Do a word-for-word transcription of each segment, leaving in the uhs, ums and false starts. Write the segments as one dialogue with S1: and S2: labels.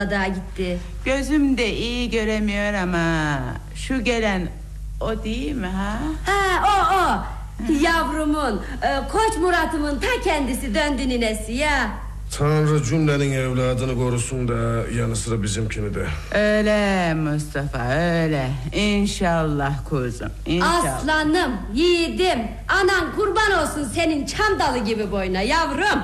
S1: daha gitti.
S2: Gözüm de iyi göremiyor ama şu gelen o değil mi ha?
S1: Ha o o. Yavrumun, e, Koç Murat'ımın ta kendisi, döndü ninesi ya.
S3: Tanrı cümlenin evladını korusun da yanı sıra bizimkini de.
S2: Öyle Mustafa, öyle. İnşallah kuzum, inşallah.
S1: Aslanım, yiğidim, anan kurban olsun senin çam dalı gibi boyuna yavrum.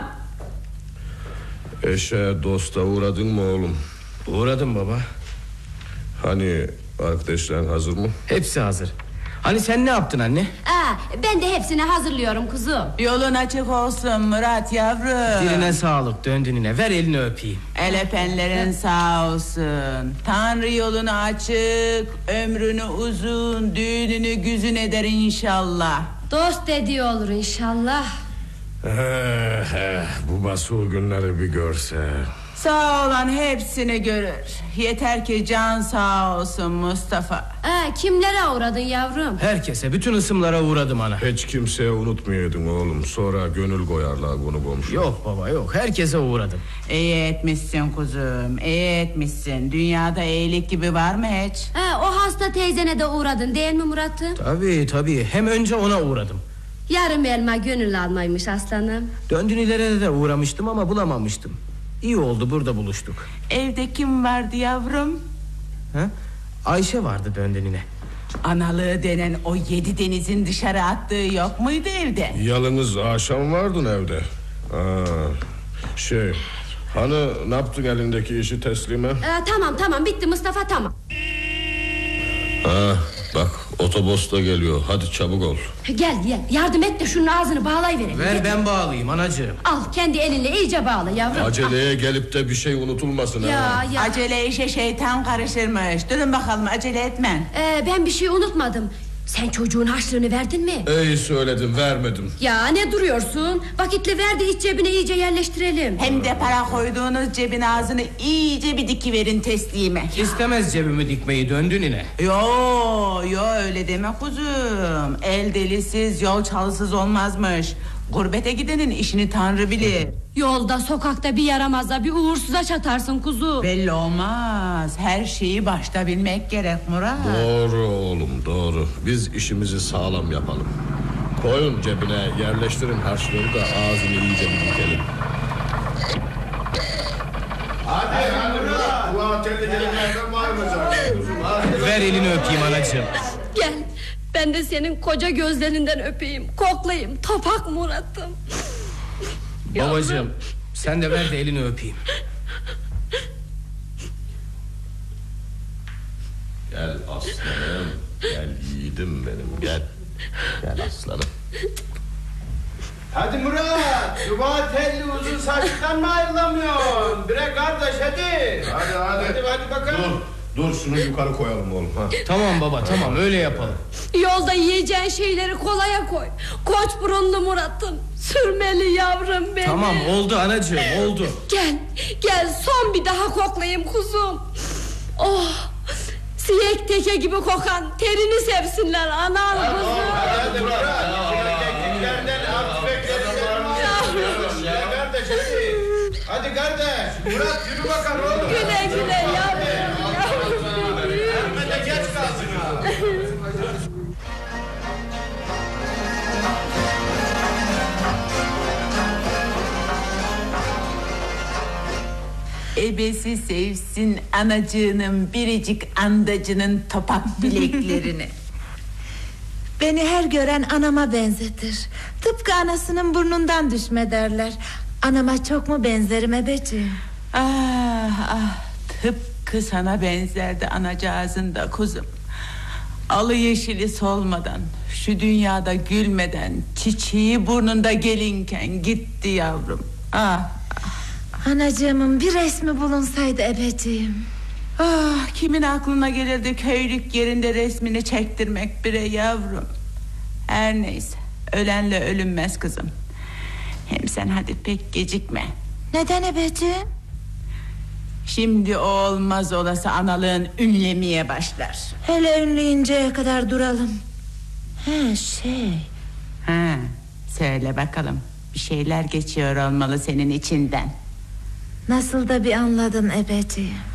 S3: Eşe dosta uğradın mı oğlum?
S4: Uğradım baba.
S3: Hani arkadaşların hazır mı?
S4: Hepsi hazır. Hani sen ne yaptın anne?
S1: Aa, ben de hepsini hazırlıyorum kuzum.
S2: Yolun açık olsun Murat yavrum.
S4: Diline sağlık, döndüğüne ver elini öpeyim.
S2: El öpenlerin sağ olsun. Tanrı yolunu açık, ömrünü uzun, düğününü güzün eder inşallah.
S1: Dost dediği olur inşallah.
S3: Eh, eh, bu basıl günleri bir görse.
S2: Sağ olan hepsini görür. Yeter ki can sağ olsun Mustafa.
S1: Aa, kimlere uğradın yavrum?
S4: Herkese, bütün ısımlara uğradım ana.
S3: Hiç kimseye unutmayırdın oğlum. Sonra gönül koyarlar bunu komşu.
S4: Yok baba yok, herkese uğradım.
S2: İyi etmişsin kuzum, iyi etmişsin. Dünyada iyilik gibi var mı hiç?
S1: Ha, o hasta teyzene de uğradın değil mi Murat'ım?
S4: Tabii tabii, hem önce ona uğradım.
S1: Yarım elma gönül almaymış aslanım.
S4: Döndünilere de uğramıştım ama bulamamıştım. İyi oldu, burada buluştuk.
S2: Evde kim vardı yavrum?
S4: Ha? Ayşe vardı döndünine.
S2: Analığı denen o yedi denizin dışarı attığı yok muydu evde?
S3: Yalnız akşam vardın evde. Aa, şey, hani ne yaptın elindeki işi teslime?
S1: Ee, tamam tamam bitti Mustafa, tamam.
S3: Ha, bak otobüs de geliyor. Hadi çabuk ol.
S1: Gel gel yardım et de şunun ağzını bağlayıverelim.
S4: Ver ben bağlayayım anacığım.
S1: Al kendi elinle iyice bağla yavrum.
S3: Aceleye gelip de bir şey unutulmasın.
S1: Ya
S3: ha.
S1: ya.
S2: Acele işe şeytan karışırmış. Durun bakalım, acele etmen.
S1: Ee, ben bir şey unutmadım. Sen çocuğun harçlığını verdin mi?
S3: İyi söyledim, vermedim.
S1: Ya ne duruyorsun? Vakitle ver de iç cebine iyice yerleştirelim.
S2: Hem de para koyduğunuz cebin ağzını iyice bir dikiverin teslime.
S4: İstemez cebimi dikmeyi döndünine.
S2: Yo yo öyle deme kuzum. El delisiz yol çalısız olmazmış. Gurbete gidenin işini Tanrı bilir.
S1: Yolda sokakta bir yaramaza bir uğursuza çatarsın kuzu.
S2: Belli olmaz. Her şeyi başta bilmek gerek Murat.
S3: Doğru oğlum, doğru. Biz işimizi sağlam yapalım. Koyun cebine, yerleştirin harçlığını da ağzını iyice bir dikelim. Hadi hadi Murat. Ulan tehlikelilerden var mı?
S4: Ver elini öpeyim anacığım.
S1: Gel ben de senin koca gözlerinden öpeyim, koklayayım topak Murat'ım.
S4: Babacığım sen de ver de elini öpeyim.
S3: Gel aslanım. Gel yiğidim benim, gel. Gel aslanım.
S5: Hadi Murat, yuva telli uzun saçtan mı ayrılamıyorsun? Bre kardeş hadi.
S3: Hadi hadi.
S5: Hadi hadi bakalım.
S3: Dur, dur şunu yukarı koyalım oğlum. Ha.
S4: Tamam baba tamam, öyle yapalım.
S1: Yolda yiyeceğin şeyleri kolaya koy. Koç burunlu Murat'ım, sürmeli yavrum benim.
S4: Tamam oldu anacığım, oldu.
S1: Gel gel son bir daha koklayayım kuzum. Oh, siyek teke gibi kokan terini sevsinler anam kuzum.
S5: Hadi hadi Murat. Kekiklerden av tüfeklerinden var. Ya kardeş hadi. Hadi kardeş. Murat yürü bakalım oğlum.
S1: Güle güle yavrum.
S5: Erme de geç kalsın ha.
S2: Ebesi sevsin anacığının biricik andacının topak bileklerini.
S6: Beni her gören anama benzetir. Tıpkı anasının burnundan düşme derler. Anama çok mu benzerim ebeciğim?
S2: Ah ah, tıpkı sana benzerdi anacığızın da kuzum. Alı yeşili solmadan, şu dünyada gülmeden, çiçeği burnunda gelinken gitti yavrum. Ah,
S6: Anacığımın bir resmi bulunsaydı ebeciğim.
S2: ah, kimin aklına gelirdi köylük yerinde resmini çektirmek bire yavrum. Her neyse, ölenle ölünmez kızım. Hem sen hadi pek gecikme.
S6: Neden ebeciğim?
S2: Şimdi o olmaz olası analığın ünlemeye başlar.
S6: Hele ünleyinceye kadar duralım. He şey.
S2: Ha, söyle bakalım. Bir şeyler geçiyor olmalı senin içinden.
S6: Nasıl da bir anladın ebeciğim.